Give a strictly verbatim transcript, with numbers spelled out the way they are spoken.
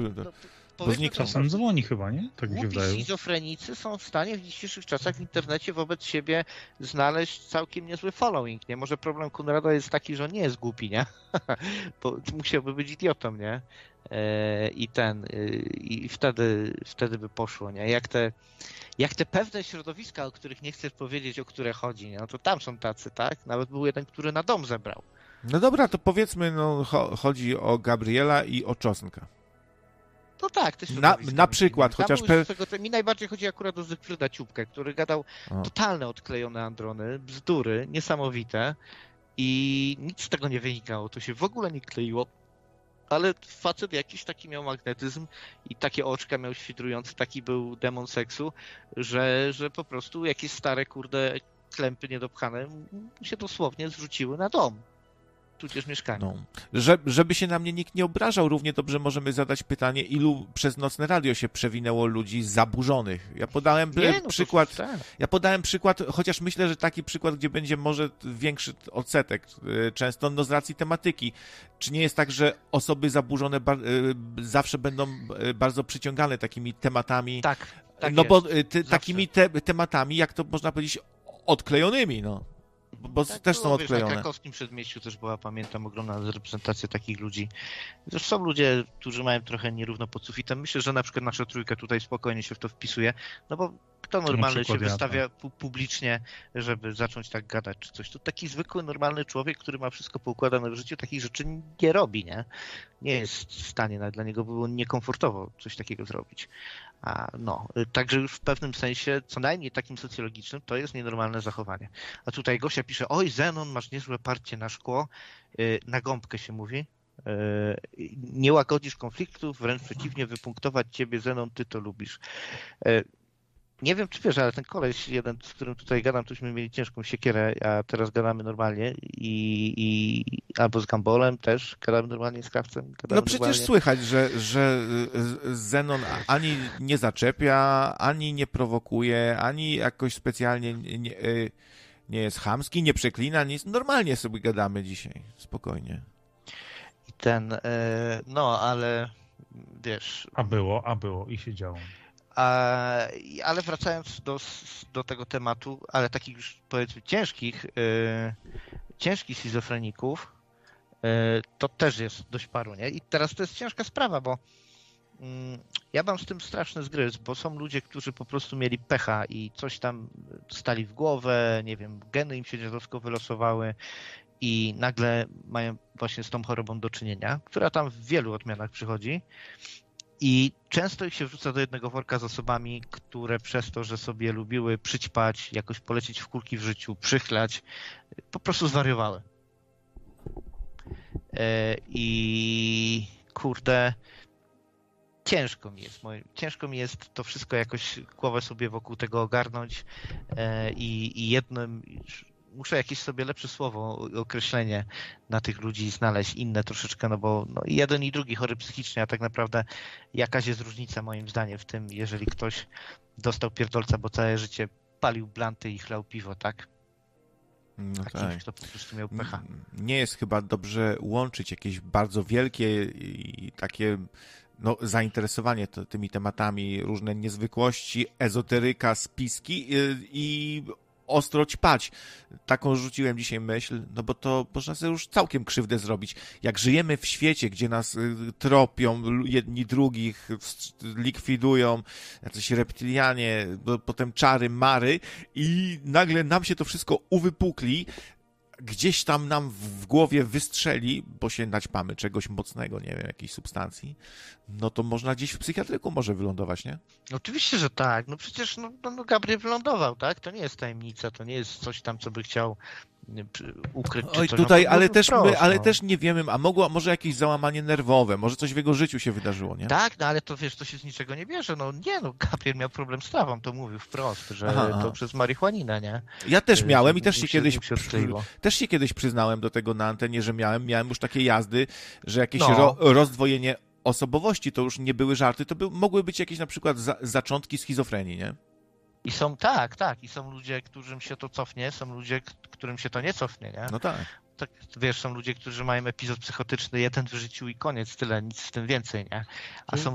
no, No, bo zniknął. Czasem dzwoni chyba, nie? Tak mi się Głupi wydaje. schizofrenicy są w stanie w dzisiejszych czasach w internecie wobec siebie znaleźć całkiem niezły following, nie? Może problem Konrada jest taki, że on nie jest głupi, nie? Bo musiałby być idiotą, nie? E, I ten, e, i wtedy, wtedy by poszło, nie? Jak te, jak te pewne środowiska, o których nie chcesz powiedzieć, o które chodzi, nie? No to tam są tacy, tak? Nawet był jeden, który na dom zebrał. No dobra, to powiedzmy, no cho- chodzi o Gabriela i o Czosnka. No tak, te Na, środowiska. na przykład, Tam chociaż... był Pe... z tego, mi najbardziej chodzi akurat o Zygfryda Ciupkę, który gadał O. totalne odklejone androny, bzdury, niesamowite i nic z tego nie wynikało, to się w ogóle nie kleiło, ale facet jakiś taki miał magnetyzm i takie oczka miał świdrujące, taki był demon seksu, że, że po prostu jakieś stare, kurde, klempy niedopchane mu się dosłownie zrzuciły na dom. Tudzież mieszkanie. No. Że, żeby się na mnie nikt nie obrażał, równie dobrze możemy zadać pytanie, ilu przez nocne radio się przewinęło ludzi zaburzonych. Ja podałem Nie, no to przykład, tak. ja podałem przykład, chociaż myślę, że taki przykład, gdzie będzie może większy odsetek, często no z racji tematyki. Czy nie jest tak, że osoby zaburzone bar- zawsze będą bardzo przyciągane takimi tematami? Tak, tak no jest. bo ty, takimi te, tematami, jak to można powiedzieć, odklejonymi, no. Bo, bo Tak też było, są wiesz, odklejone. Na Krakowskim Przedmieściu też była, pamiętam, ogromna reprezentacja takich ludzi. Zresztą są ludzie, którzy mają trochę nierówno pod sufitem. Myślę, że na przykład nasza trójka tutaj spokojnie się w to wpisuje, no bo kto normalny się przykład ja, wystawia pu- publicznie, żeby zacząć tak gadać czy coś. To taki zwykły, normalny człowiek, który ma wszystko poukładane w życiu, takich rzeczy nie robi, nie? Nie jest w stanie, nawet dla niego było niekomfortowo coś takiego zrobić. A no, także już w pewnym sensie, co najmniej takim socjologicznym, to jest nienormalne zachowanie. A tutaj Gosia pisze, oj Zenon, masz niezłe parcie na szkło, yy, na gąbkę się mówi, yy, nie łagodzisz konfliktów, wręcz przeciwnie, wypunktować ciebie Zenon, ty to lubisz. Yy, nie wiem, czy wiesz, ale ten koleś jeden, z którym tutaj gadam, tośmy mieli ciężką siekierę, a teraz gadamy normalnie i, i albo z Gambolem też, gadamy normalnie z Krawcem. No przecież normalnie. słychać, że, że Zenon ani nie zaczepia, ani nie prowokuje, ani jakoś specjalnie nie, nie, nie jest chamski, nie przeklina, nic. Normalnie sobie gadamy dzisiaj, spokojnie. I ten, yy, no ale wiesz... A było, a było i się działo. A, ale wracając do, do tego tematu, ale takich już powiedzmy ciężkich, yy, ciężkich schizofreników, yy, to też jest dość paru, nie? I teraz to jest ciężka sprawa, bo yy, ja mam z tym straszny zgryz, bo są ludzie, którzy po prostu mieli pecha i coś tam stali w głowę, nie wiem, geny im się dziadowsko wylosowały i nagle mają właśnie z tą chorobą do czynienia, która tam w wielu odmianach przychodzi. I często ich się wrzuca do jednego worka z osobami, które przez to, że sobie lubiły przyćpać, jakoś polecieć w kulki w życiu, przychlać, po prostu zwariowały. I kurde, ciężko mi jest, ciężko mi jest to wszystko jakoś głowę sobie wokół tego ogarnąć i, i jednym... Muszę jakieś sobie lepsze słowo, określenie na tych ludzi znaleźć, inne troszeczkę, no bo no, jeden i drugi chory psychicznie, a tak naprawdę jakaś jest różnica moim zdaniem w tym, jeżeli ktoś dostał pierdolca, bo całe życie palił blanty i chlał piwo, tak? No a tak. kimś, kto po prostu miał pecha. Nie jest chyba dobrze łączyć jakieś bardzo wielkie i takie no, zainteresowanie to, tymi tematami, różne niezwykłości, ezoteryka, spiski i, i ostro ćpać. Taką rzuciłem dzisiaj myśl, no bo to można sobie już całkiem krzywdę zrobić. Jak żyjemy w świecie, gdzie nas tropią, jedni drugich likwidują, jacyś reptilianie, potem czary, mary i nagle nam się to wszystko uwypukli, gdzieś tam nam w głowie wystrzeli, bo się naćpamy czegoś mocnego, nie wiem, jakiejś substancji, no to można gdzieś w psychiatryku może wylądować, nie? Oczywiście, że tak. No przecież no, no Gabriel wylądował, tak? To nie jest tajemnica, to nie jest coś tam, co by chciał ukryć. Czy Oj, coś. tutaj, no, ale, też, wprost, my, ale no. też nie wiemy, a mogło, może jakieś załamanie nerwowe, może coś w jego życiu się wydarzyło, nie? Tak, no ale to wiesz, to się z niczego nie bierze. No nie, no Gabriel miał problem z trawą, to mówił wprost, że Aha, to aha. przez marihuaninę, nie? Ja też miałem i Mu też się, kiedyś, mu się odkleiło. też się kiedyś przyznałem do tego na antenie, że miałem, miałem już takie jazdy, że jakieś No. ro, rozdwojenie osobowości to już nie były żarty, to by, mogły być jakieś na przykład za, zaczątki schizofrenii, nie? I są, tak, tak, i są ludzie, którym się to cofnie, są ludzie, k- którym się to nie cofnie, nie? No tak. Tak, wiesz, są ludzie, którzy mają epizod psychotyczny jeden w życiu i koniec, tyle, nic w tym więcej, nie? A są